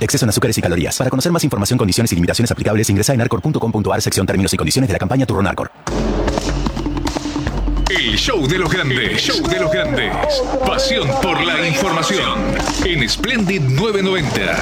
Exceso en azúcares y calorías. Para conocer más información, condiciones y limitaciones aplicables, ingresa en arcor.com.ar, sección términos y condiciones de la campaña Turrón Arcor. El show de los grandes. Show de los grandes. Pasión por la información. En Splendid 990.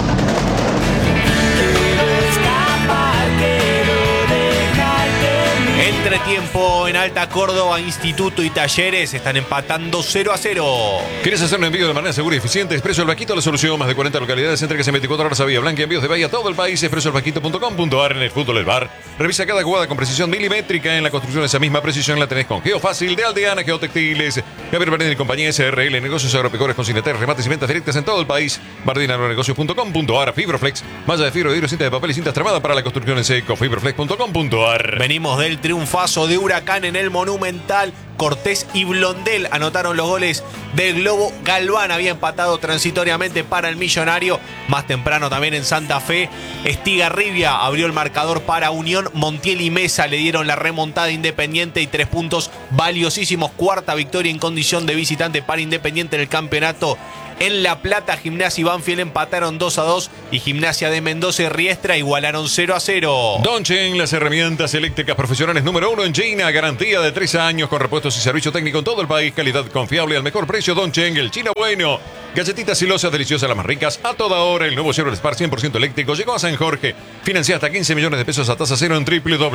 Entretiempo en Alta Córdoba, Instituto y Talleres están empatando 0-0. ¿Querés hacer un envío de manera segura y eficiente? Expreso El Vaquito, la solución. Más de 40 localidades, entregas en 24 horas a Vía Blanca, envíos de Bahía a todo el país. expresoelvaquito.com.ar. En el fútbol del bar. Revisa cada jugada con precisión milimétrica. En la construcción esa misma precisión la tenés con Geofácil de Aldeana, Geotextiles, Javier Bardina y compañía SRL, negocios agropecuarios con Sinater, remates y ventas directas en todo el país. bardinaagronegocios.com.ar. Fibroflex, malla de fibra, vidrio, cinta de papel y cintas tramadas para la construcción en seco. Fibroflex.com.ar. Venimos del triunfazo de Huracán en el Monumental. Cortés y Blondel anotaron los goles del Globo. Galván había empatado transitoriamente para el Millonario. Más temprano también en Santa Fe, Estigarribia abrió el marcador para Unión. Montiel y Mesa le dieron la remontada Independiente y 3 puntos valiosísimos. Cuarta victoria en condición de visitante para Independiente en el campeonato. En La Plata, Gimnasia y Banfield empataron 2-2 y Gimnasia de Mendoza y Riestra igualaron 0-0. Dongchen, las herramientas eléctricas profesionales número 1 en China. Garantía de 3 años con repuestos y servicio técnico en todo el país. Calidad confiable al mejor precio. Dongchen, el chino bueno. Galletitas silosas deliciosas, las más ricas. A toda hora, el nuevo Chevrolet Spark 100% eléctrico llegó a San Jorge. Financia hasta 15 millones de pesos a tasa cero en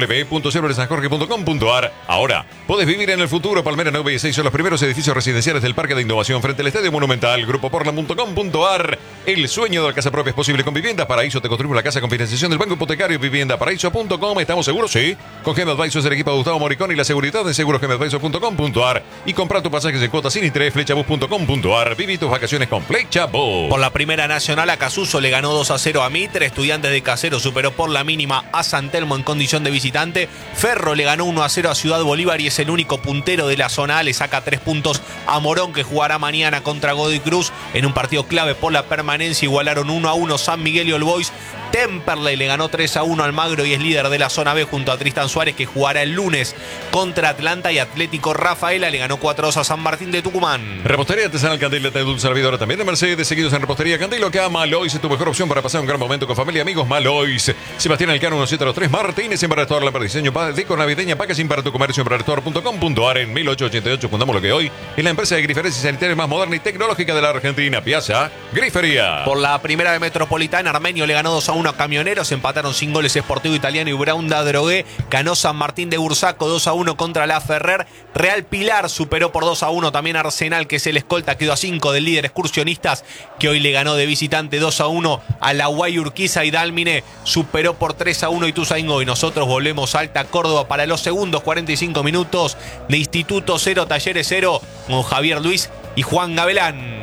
www.chevroletsanjorge.com.ar. Ahora, podés vivir en el futuro. Palmera 9 y 6 son los primeros edificios residenciales del Parque de Innovación frente al Estadio Monumental. Grupoportland.com.ar. El sueño de la casa propia es posible con Vivienda Paraíso. Te construimos la casa con financiación del Banco Hipotecario. Viviendaparaíso.com. ¿Estamos seguros? Sí. Con Gem Advisors, el equipo de Gustavo Moricón y la seguridad de seguros gemadvisors.com.ar. Y compra tu pasajes en cuotas sin interés. Flechabus.com.ar. Viví tus vacaciones con Flechabus. Por la Primera Nacional, Acasuso le ganó 2-0 a Mitre. Estudiantes de Casero superó por la mínima a San Telmo en condición de visitante. Ferro le ganó 1-0 a Ciudad Bolívar y es el único puntero de la zona A. Le saca 3 puntos a Morón, que jugará mañana contra Godoy Cruz en un partido clave por la permanencia. Igualaron 1-1 San Miguel y All Boys. Temperley le ganó 3-1 al Magro y es líder de la zona B junto a Tristan Suárez, que jugará el lunes contra Atlanta. Y Atlético Rafaela le ganó 4-2 a San Martín de Tucumán. Repostería Artesanal Candela de Dulce Servidora también de Mercedes. Seguidos en Repostería Candelo, que a Malois es tu mejor opción para pasar un gran momento con familia y amigos. Malois. Sebastián Elcano 1703 Martínez en Barrestador, la diseño deco navideña, packaging para tu comercio en barrestador.com.ar. En 1888 fundamos lo que hoy es la empresa de griferías y sanitarias más moderna y tecnológica de la Argentina. Piazza Grifería. Por la Primera de Metropolitana, Armenio le ganó 2-1 a Camioneros. Empataron sin goles Sportivo Italiano y Braunda Drogué. Ganó San Martín de Bursaco 2-1 contra la Ferrer. Real Pilar superó por 2-1 también Arsenal, que es el escolta, quedó a 5 del líder Excursionistas, que hoy le ganó de visitante 2-1 a la Guay Urquiza. Y Dálmine superó por 3-1 Ituzaingó. Y nosotros volvemos a Alta Córdoba para los segundos 45 minutos de Instituto 0, Talleres 0, con Javier Luis y Juan Gavelán.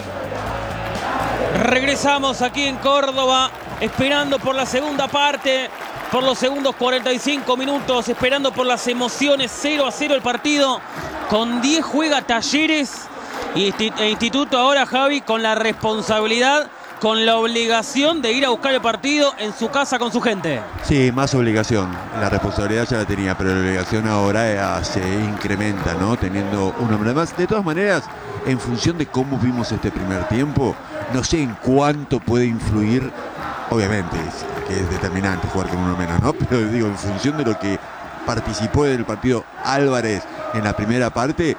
Regresamos aquí en Córdoba, esperando por la segunda parte, por los segundos 45 minutos, esperando por las emociones. 0-0 el partido. Con 10 juega Talleres e Instituto ahora, Javi, con la responsabilidad, con la obligación de ir a buscar el partido en su casa con su gente. Sí, más obligación. La responsabilidad ya la tenía, pero la obligación ahora se incrementa, ¿no? Teniendo un hombre más. De todas maneras, en función de cómo vimos este primer tiempo, no sé en cuánto puede influir, obviamente, que es determinante jugar con uno menos, ¿no? Pero digo, en función de lo que participó del partido Álvarez en la primera parte,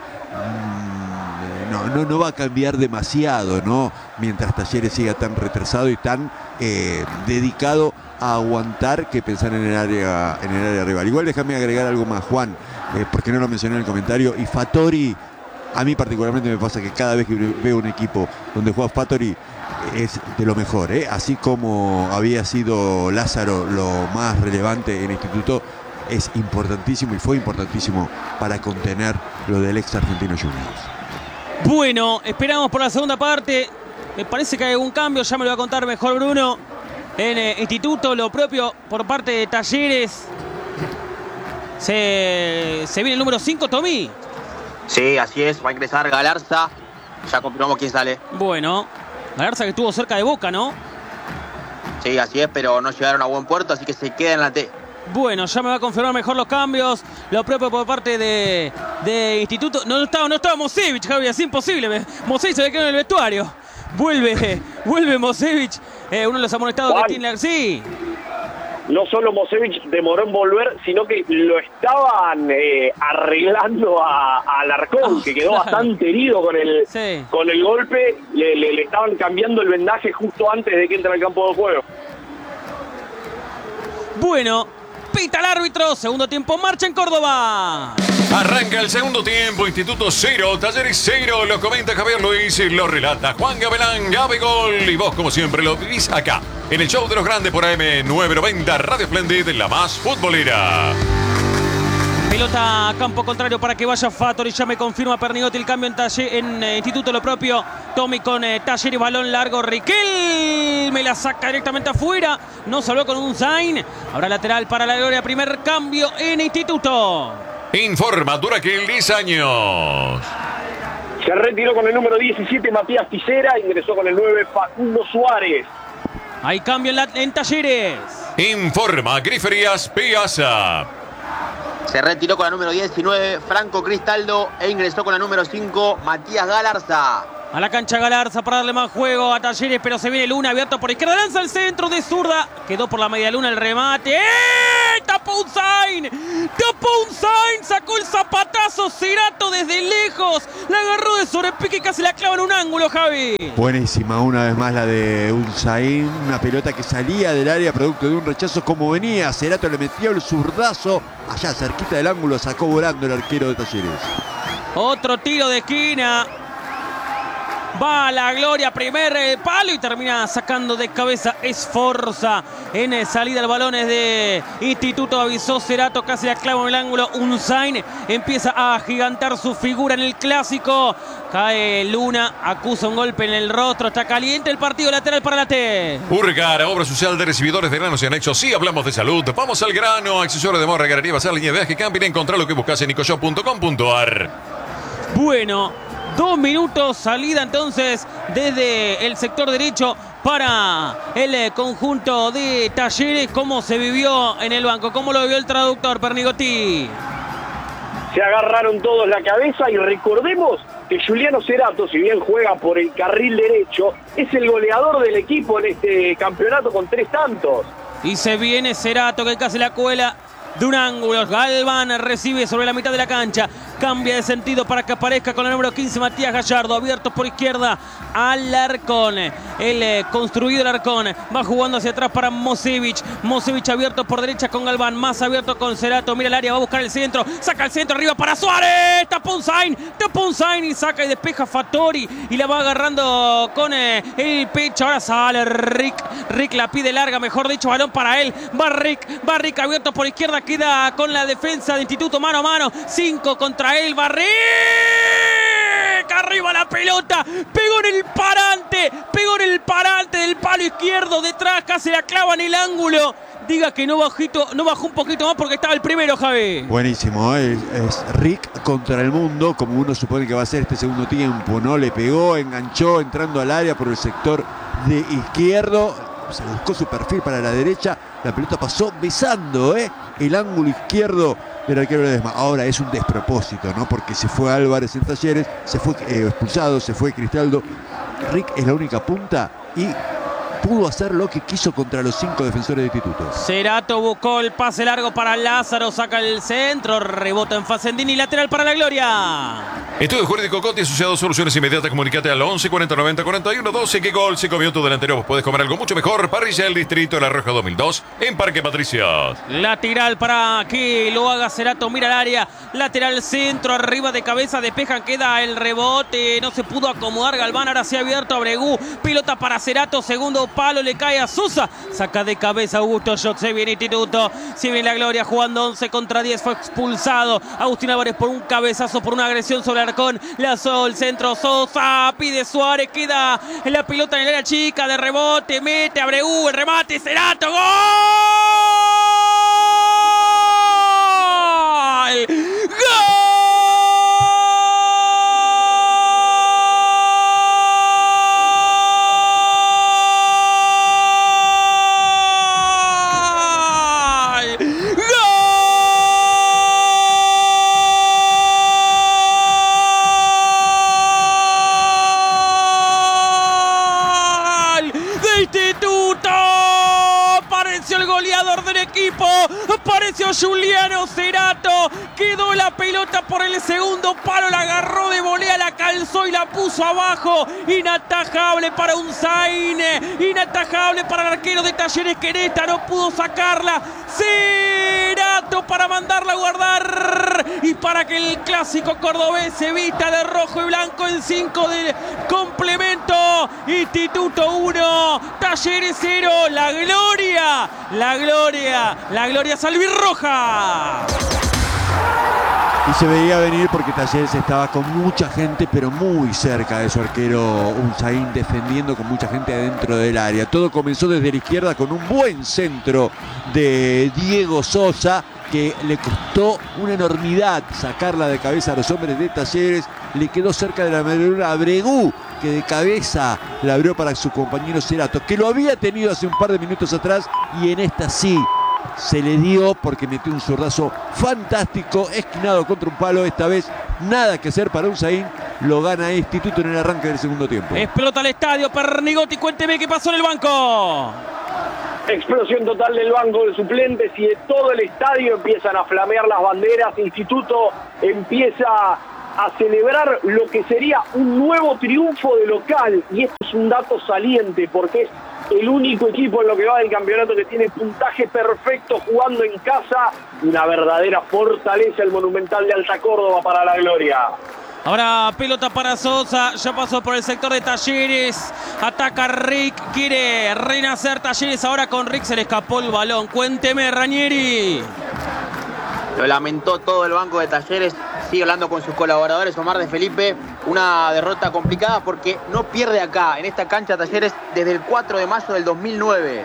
no va a cambiar demasiado, ¿no? Mientras Talleres siga tan retrasado y tan dedicado a aguantar que pensar en el área rival. Igual déjame agregar algo más, Juan, porque no lo mencioné en el comentario. Y Fattori, a mí particularmente me pasa que cada vez que veo un equipo donde juega Fattori es de lo mejor, ¿eh? Así como había sido Lázaro lo más relevante en Instituto, es importantísimo y fue importantísimo para contener lo del ex Argentino Juniors. Bueno, esperamos por la segunda parte. Me parece que hay algún cambio, ya me lo va a contar mejor Bruno. En Instituto, lo propio por parte de Talleres. Se viene el número 5, Tommy. Sí, así es, va a ingresar Galarza. Ya confirmamos quién sale. Bueno, Galarza que estuvo cerca de Boca, ¿no? Sí, así es, pero no llegaron a buen puerto, así que se queda en la T. Bueno, ya me va a confirmar mejor los cambios. Lo propio por parte de Instituto. No estaba Mosevich, Javi, es imposible. Mosevich se ve que en el vestuario. Vuelve Mosevich, uno de los amonestados Juan. que tiene. Sí. No solo Mosevich demoró en volver, sino que lo estaban arreglando a Alarcón, que quedó claro. bastante herido Sí. con el golpe. Le estaban cambiando el vendaje justo antes de que entre al campo de juego. Bueno, pita el árbitro, segundo tiempo, marcha en Córdoba. Arranca el segundo tiempo, Instituto 0, Talleres 0, lo comenta Javier Luis, lo relata Juan Gabelán, Gabegol, y vos como siempre lo vivís acá, en el show de los grandes por AM990, Radio Splendid, la más futbolera. Pelota a campo contrario para que vaya Fattori. Ya me confirma Pernigotti el cambio en Instituto lo propio. Tommy con Talleres, balón largo. Riquel me la saca directamente afuera. No salvó con un sign. Habrá lateral para la Gloria. Primer cambio en Instituto. Informa Duraquil, 10 años. Se retiró con el número 17 Matías Tisera, ingresó con el 9 Facundo Suárez. Hay cambio en Talleres. Informa Griferías Piazza. Se retiró con la número 19 Franco Cristaldo e ingresó con la número 5 Matías Galarza. A la cancha Galarza para darle más juego a Talleres, pero se viene Luna abierto por izquierda. Lanza el centro de zurda. Quedó por la media luna el remate. Tapó un sign. Tapó un sign. Sacó el zapatazo Cerato desde lejos. La agarró de sobrepique y casi la clava en un ángulo, Javi. Buenísima, una vez más la de Unzaín, una pelota que salía del área producto de un rechazo como venía. Cerato le metió el zurdazo allá cerquita del ángulo, sacó volando el arquero de Talleres. Otro tiro de esquina. Va a la Gloria, primer palo y termina sacando de cabeza Esforza. En salida el balón es de Instituto, avisó Cerato, casi la clava en el ángulo. Unzain empieza a agigantar su figura en el clásico. Cae Luna, acusa un golpe en el rostro, está caliente el partido, lateral para la T. Urgar, obra social de recibidores de granos y anexos. Sí, hablamos de salud. Vamos al grano. Accesorio de morra, galería, bazar, línea de viaje, camping. Encontrá lo que buscas en ecoshop.com.ar. Bueno. 2 minutos, salida entonces desde el sector derecho para el conjunto de Talleres. ¿Cómo se vivió en el banco? ¿Cómo lo vio el traductor, Pernigotti? Se agarraron todos la cabeza y recordemos que Juliano Cerato, si bien juega por el carril derecho, es el goleador del equipo en este campeonato con 3 tantos. Y se viene Cerato que casi la cuela de un ángulo. Galván recibe sobre la mitad de la cancha. Cambia de sentido para que aparezca con el número 15 Matías Gallardo. Abierto por izquierda Alarcón. El construido Alarcón va jugando hacia atrás para Mosevich. Mosevich abierto por derecha con Galván. Más abierto con Cerato. Mira el área, va a buscar el centro. Saca el centro arriba para Suárez. Tapó un sign y saca y despeja Fattori. Y la va agarrando con el pecho. Ahora sale Rick. Rick la pide larga, mejor dicho, balón para él. Va Rick abierto por izquierda. Queda con la defensa de Instituto mano a mano. 5 contra él. Barrick. Arriba la pelota. Pegó en el parante del palo izquierdo. Detrás casi la clava en el ángulo. Diga que no bajó un poquito más porque estaba el primero, Javi. Buenísimo, es Rick contra el mundo, como uno supone que va a ser este segundo tiempo, ¿no? Le pegó, enganchó, entrando al área por el sector de izquierdo. Se buscó su perfil para la derecha. La pelota pasó besando el ángulo izquierdo del arquero Ledesma. Ahora es un despropósito, ¿no? Porque se fue Álvarez en Talleres, se fue expulsado, se fue Cristaldo. Rick es la única punta y pudo hacer lo que quiso contra los 5 defensores de Instituto. Cerato buscó el pase largo para Lázaro, saca el centro, rebota en Facendini, lateral para la Gloria. Estudio Jurídico Coti, asociado a Soluciones Inmediatas. Comunicate al 11 40 90 41 12. ¿Qué gol se comió tu delantero? Vos podés comer algo mucho mejor. Parrilla del Distrito de La Roja 2002 en Parque Patricios. Lateral para que lo haga Cerato, mira el área. Lateral centro, arriba de cabeza, despejan, queda el rebote. No se pudo acomodar Galván, ahora se ha abierto Abregú. Pelota para Cerato, segundo palo, le cae a Sosa. Saca de cabeza Augusto Schock, se viene Instituto. Se viene la Gloria jugando 11 contra 10. Fue expulsado Agustín Álvarez por un cabezazo, por una agresión sobre Arcón. Lanzó el centro Sosa, pide Suárez, queda en la pelota en el área chica de rebote, mete Abregú, el remate, Cerato, ¡gol! Instituto. Apareció el goleador del equipo. Apareció Giuliano Cerato. Quedó la pelota por el segundo palo. La agarró de volea, la calzó y la puso abajo. Inatajable para Unzain. Inatajable para el arquero de Talleres Quereta. No pudo sacarla. Cerato para mandarla a guardar. Y para que el clásico cordobés se vista de rojo y blanco en 5 del complemento. Instituto 1, Talleres 0. La gloria, la gloria, la gloria salvirroja. Y se veía venir porque Talleres estaba con mucha gente, pero muy cerca de su arquero Unzain, defendiendo con mucha gente adentro del área. Todo comenzó desde la izquierda con un buen centro de Diego Sosa, que le costó una enormidad sacarla de cabeza a los hombres de Talleres. Le quedó cerca de la medallera a Bregú, que de cabeza la abrió para su compañero Cerato, que lo había tenido hace un par de minutos atrás, y en esta sí se le dio porque metió un zurdazo fantástico, esquinado contra un palo. Esta vez nada que hacer para Unzain, lo gana Instituto en el arranque del segundo tiempo. Explota el estadio, Pernigotti, cuénteme qué pasó en el banco. Explosión total del banco de suplentes y de todo el estadio. Empiezan a flamear las banderas. Instituto empieza a celebrar lo que sería un nuevo triunfo de local, y esto es un dato saliente porque es el único equipo en lo que va del campeonato que tiene puntaje perfecto jugando en casa. Una verdadera fortaleza el Monumental de Alta Córdoba para la gloria. Ahora pelota para Sosa, ya pasó por el sector de Talleres, ataca Rick, quiere renacer Talleres, ahora con Rick se le escapó el balón. Cuénteme, Ranieri. Lo lamentó todo el banco de Talleres, sigue hablando con sus colaboradores. Omar de Felipe, una derrota complicada porque no pierde acá, en esta cancha Talleres, desde el 4 de mayo del 2009.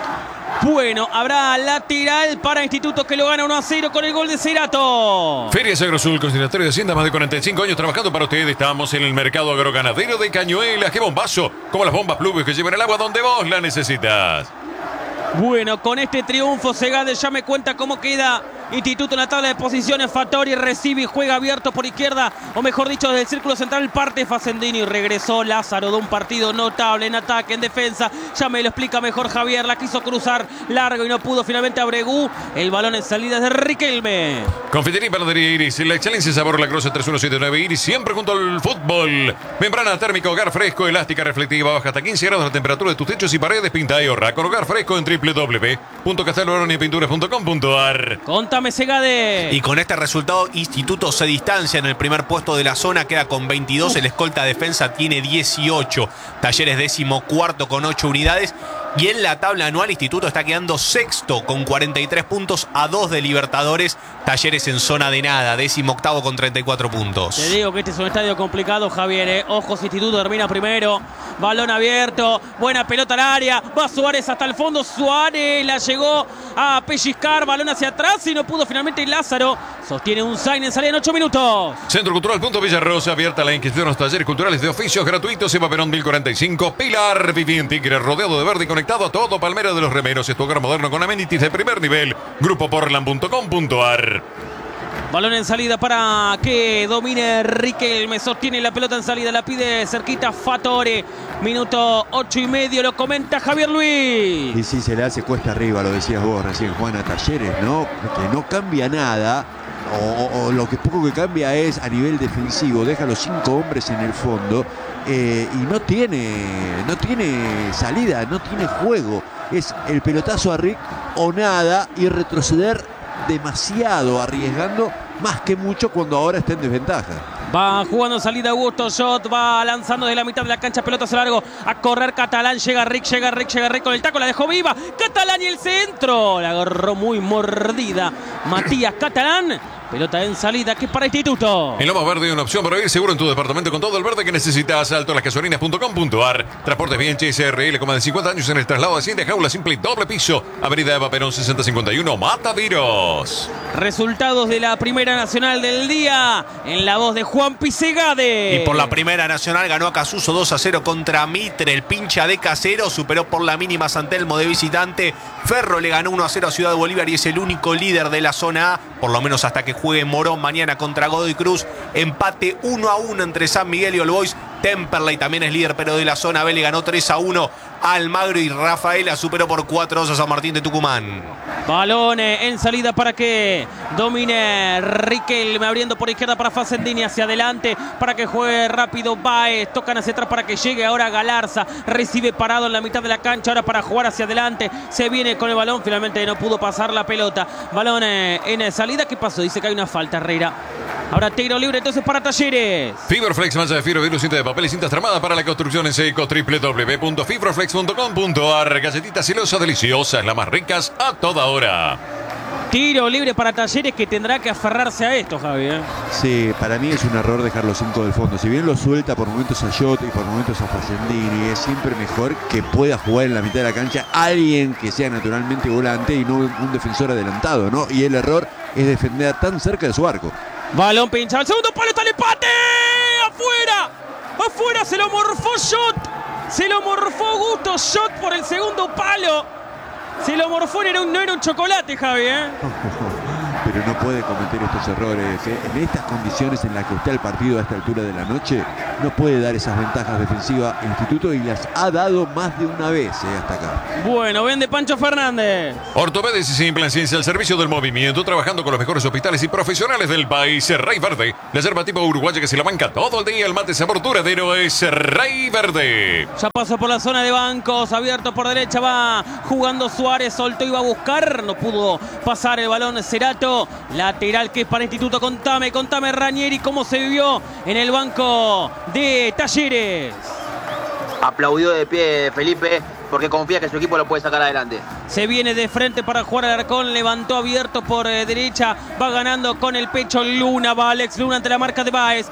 Bueno, habrá lateral para Instituto, que lo gana 1-0 con el gol de Cerato. Ferias Agrosul, consignatario de Hacienda, más de 45 años trabajando para ustedes. Estamos en el mercado agroganadero de Cañuelas. ¡Qué bombazo! Como las bombas Pluvios que llevan el agua donde vos la necesitas. Bueno, con este triunfo Segade ya me cuenta cómo queda Instituto en la tabla de posiciones. Fattori recibe y juega abierto por izquierda, o mejor dicho, desde el círculo central parte Facendini y regresó Lázaro de un partido notable en ataque, en defensa. Ya me lo explica mejor Javier, la quiso cruzar largo y no pudo finalmente a Bregú. El balón en salida de Riquelme. Confitería y panadería Iris, la excelencia y sabor La Croce 3179 Iris, siempre junto al fútbol. Membrana térmica, hogar fresco, elástica, reflectiva, baja hasta 15 grados la temperatura de tus techos y paredes, pinta y ahorra con hogar fresco en www.castelbaroniapinturas.com.ar. Contame, Segade. Y con este resultado, Instituto se distancia en el primer puesto de la zona, queda con 22, el escolta defensa tiene 18, Talleres 14º con 8 unidades, y en la tabla anual Instituto está quedando sexto con 43 puntos, a 2 de Libertadores. Talleres en zona de nada, 18º con 34 puntos. Te digo que este es un estadio complicado, Javier, Ojos, Instituto termina primero. Balón abierto, buena pelota al área, va Suárez hasta el fondo. Suárez la llegó a pellizcar, balón hacia atrás y no pudo finalmente. Lázaro sostiene Unzain en salida en 8 minutos. Centro Cultural Punto Villarrosa, abierta la inscripción a los talleres culturales de oficios gratuitos. Eva Perón 1045, Pilar Viviente Tigre, rodeado de verde y conectado a todo. Palmera de los Remeros, es tu hogar moderno con amenities de primer nivel. Grupoportland.com.ar. Balón en salida para que domine Riquelme. Sostiene la pelota en salida, la pide cerquita Fatore. Minuto 8:30, lo comenta Javier Luis. Y sí, se le hace cuesta arriba, lo decías vos recién, Juan, a Talleres, ¿no? Que no cambia nada. O lo que poco que cambia es a nivel defensivo. Deja los 5 hombres en el fondo. Y no tiene salida, no tiene juego. Es el pelotazo a Rick o nada, y retroceder demasiado, arriesgando más que mucho cuando ahora está en desventaja. Va jugando en salida Augusto Shot, va lanzando de la mitad de la cancha, pelotazo largo, a correr Catalán, llega Rick con el taco, la dejó viva, Catalán y el centro, la agarró muy mordida Matías Catalán. Pelota en salida, que es para Instituto. En Lomas Verde hay una opción para ir seguro en tu departamento con todo el verde que necesitas. Altolasgasolinas.com.ar. Transportes bien SRL, con más de 50 años en el traslado de Hacienda, jaula simple y doble piso. Avenida Eva Perón 6051, Mataderos. Resultados de la Primera Nacional del día, en la voz de Juan Pisegade. Y por la Primera Nacional ganó Acasuso 2-0 contra Mitre. El pincha de Casero superó por la mínima San Telmo de visitante. Ferro le ganó 1-0 a Ciudad Bolívar y es el único líder de la zona A, por lo menos hasta que juegue Morón mañana contra Godoy Cruz. Empate 1-1 entre San Miguel y All Boys. Temperley también es líder, pero de la zona B le ganó 3-1 Almagro y Rafaela superó por 4-2 a San Martín de Tucumán. Balón en salida para que domine Riquelme, abriendo por izquierda para Facendini, hacia adelante para que juegue rápido Báez, tocan hacia atrás para que llegue ahora Galarza, recibe parado en la mitad de la cancha, ahora para jugar hacia adelante, se viene con el balón, finalmente no pudo pasar la pelota. Balón en salida, ¿qué pasó? Dice que hay una falta, Herrera. Ahora tiro libre entonces para Talleres. Fiberflex, malla de fibra, virus, cinta de papel y cintas tramadas para la construcción en seco. www.fiberflex.com.ar. Galletitas celosas deliciosas, las más ricas a toda hora. Tiro libre para Talleres, que tendrá que aferrarse a esto, Javi. Sí, para mí es un error dejar los 5 del fondo. Si bien lo suelta por momentos a Jot y por momentos a Facendini, es siempre mejor que pueda jugar en la mitad de la cancha alguien que sea naturalmente volante y no un defensor adelantado, ¿no? Y el error es defender tan cerca de su arco. Balón pinchado, el segundo palo, está el empate. ¡Afuera! ¡Afuera! Se lo morfó Jot. Se lo morfó Gusto Jot por el segundo palo. Se lo morfó, no era un chocolate, Javi, Pero no puede cometer estos errores. En estas condiciones en las que está el partido a esta altura de la noche, no puede dar esas ventajas defensivas Instituto y las ha dado más de una vez hasta acá. Bueno, vende Pancho Fernández. Ortopédica y Implancencia al servicio del movimiento, trabajando con los mejores hospitales y profesionales del país. Rey Verde, la yerba tipo uruguaya que se la banca todo el día. El mate sabor duradero es Rey Verde. Ya pasó por la zona de bancos, abierto por derecha, va jugando Suárez, soltó y va a buscar, no pudo pasar el balón Cerato. Lateral que es para Instituto. Contame Ranieri cómo se vivió en el banco de Talleres. Aplaudió de pie Felipe porque confía que su equipo lo puede sacar adelante. Se viene de frente para jugar al Arcón, levantó abierto por derecha, va ganando con el pecho Luna, va Alex Luna ante la marca de Báez,